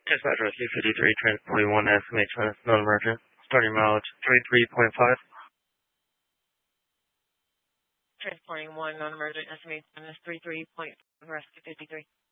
Dispatcher C53, transporting 1 SMH, non-emergent. Starting mileage 33.5. Transporting 1 non-emergent, estimate minus 33.5, rest 53.